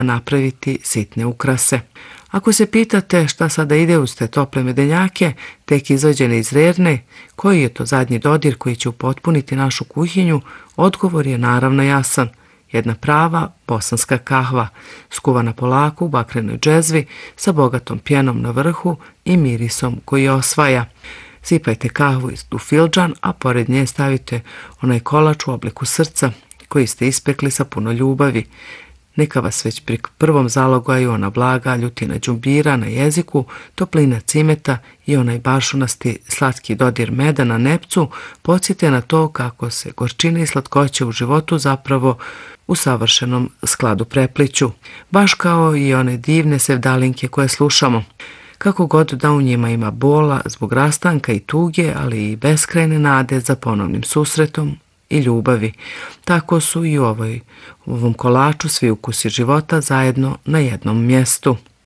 napraviti sitne ukrase. Ako se pitate šta sada ide uz te tople medenjake, tek izvađene iz rerne, koji je to zadnji dodir koji će upotpuniti našu kuhinju, odgovor je naravno jasan. Jedna prava bosanska kahva, skuvana polako u bakrenoj džezvi, sa bogatom pjenom na vrhu i mirisom koji je osvaja. Sipajte kahvu u fildžan, a pored nje stavite onaj kolač u obliku srca koji ste ispekli sa puno ljubavi. Neka vas već pri prvom zalogaju ona blaga ljutina đumbira na jeziku, toplina cimeta i onaj baršunasti slatki dodir meda na nepcu podsjete na to kako se gorčine i slatkoće u životu zapravo u savršenom skladu prepliću, baš kao i one divne sevdalinke koje slušamo. Kako god da u njima ima bola zbog rastanka i tuge, ali i beskrajne nade za ponovnim susretom i ljubavi. Tako su i u ovom kolaču svi ukusi života zajedno na jednom mjestu.